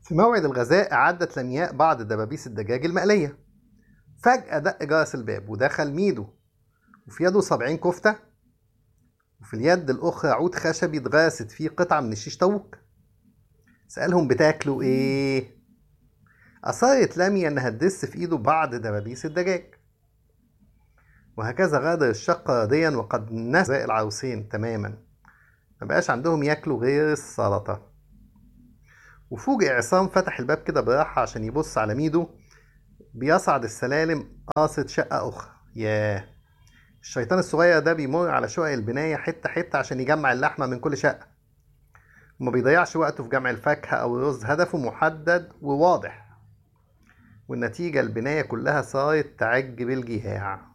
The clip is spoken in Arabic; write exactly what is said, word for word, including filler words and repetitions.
في موعد الغذاء أعدت لمياء بعض دبابيس الدجاج المقلية. فجأة دق جرس الباب ودخل ميدو، وفي يده صابعين كفتة، وفي اليد الأخرى عود خشبي اتغرست فيه قطعة من الشيش طاووق. سألهم بتاكلوا إيه؟ أصرت لميا إنها تدس في إيده بعض دبابيس الدجاج. وهكذا غادر الشقة راضيا وقد نسى العروسين تماما، مبقاش عندهم ياكلوا غير السلطة. وفوجئ عصام فتح الباب كده براحة عشان يبص على ميدو بيصعد السلالم قاصد شقة أخرى. ياه، الشيطان الصغير ده بيمر على شقق البناية حتة حتة عشان يجمع اللحمة من كل شقة، وما بيضيعش وقته في جمع الفاكهة أو الرز. هدفه محدد وواضح، والنتيجة البناية كلها صارت تعج بالجياع.